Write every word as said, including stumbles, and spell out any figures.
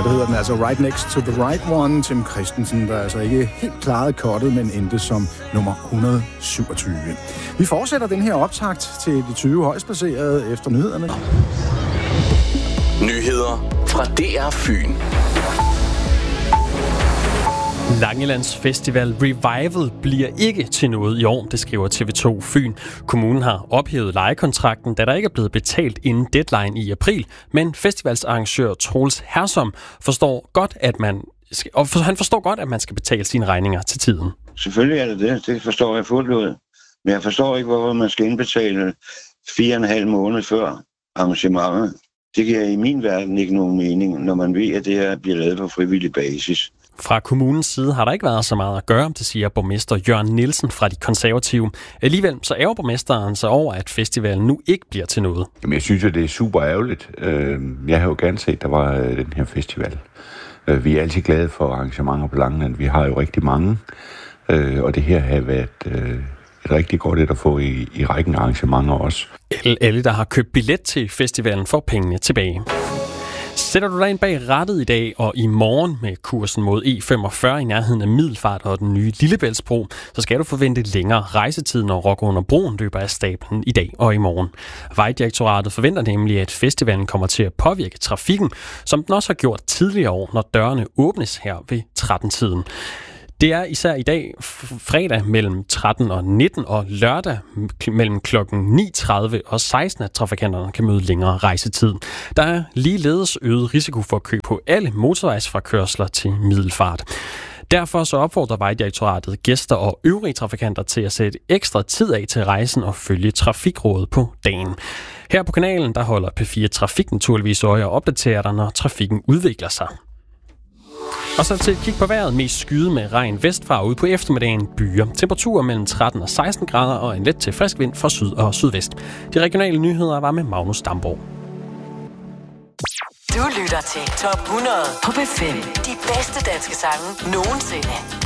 det hedder den altså Right Next to the Right One. Tim Christensen, der altså ikke helt klarede kottet, men endte som nummer et hundrede og syvogtyve. Vi fortsætter den her optakt til de tyve højst placerede efter nyhederne. Nyheder fra D R Fyn. Langelands Festival Revival bliver ikke til noget i år, det skriver T V to Fyn. Kommunen har ophævet lejekontrakten, da der ikke er blevet betalt inden deadline i april, men festivalsarrangør Troels Hersom forstår godt, at man og han forstår godt, at man skal betale sine regninger til tiden. Selvfølgelig er det det, det forstår jeg fuldt ud. Men jeg forstår ikke, hvorfor man skal indbetale fire og en halv måned før arrangementet. Det giver i min verden ikke nogen mening, når man ved, at det her bliver lavet på frivillig basis. Fra kommunens side har der ikke været så meget at gøre, det siger borgmester Jørgen Nielsen fra De Konservative. Alligevel så ærger borgmesteren sig over, at festivalen nu ikke bliver til noget. Jamen, jeg synes jo, det er super ærgerligt. Jeg har jo gerne set, at der var den her festival. Vi er altid glade for arrangementer på Langeland. Vi har jo rigtig mange, og det her har været et rigtig godt et at få i, i rækken arrangementer også. Alle, der har købt billet til festivalen, får pengene tilbage. Sætter du dig ind bag rattet i dag og i morgen med kursen mod E femogfyrre i nærheden af Middelfart og den nye Lillebæltsbro, så skal du forvente længere rejsetid, når Rock under broen løber af stablen i dag og i morgen. Vejdirektoratet forventer nemlig, at festivalen kommer til at påvirke trafikken, som den også har gjort tidligere år, når dørene åbnes her ved tretten-tiden. Det er især i dag fredag mellem tretten og nitten og lørdag mellem klokken ni tredive og seksten, at trafikanterne kan møde længere rejsetid. Der er ligeledes øget risiko for at købe på alle motorvejsfrakørsler til Middelfart. Derfor så opfordrer Vejdirektoratet gæster og øvrige trafikanter til at sætte ekstra tid af til rejsen og følge trafikrådet på dagen. Her på kanalen der holder P fire Trafik naturligvis øje og opdaterer dig, når trafikken udvikler sig. Og så til et kig på vejret. Mest skyde med regn vestfra ude på eftermiddagen byer. Temperaturer mellem tretten og seksten grader og en let til frisk vind fra syd og sydvest. De regionale nyheder var med Magnus Damborg. Du lytter til Top hundrede på P fem. De bedste danske sange nogensinde.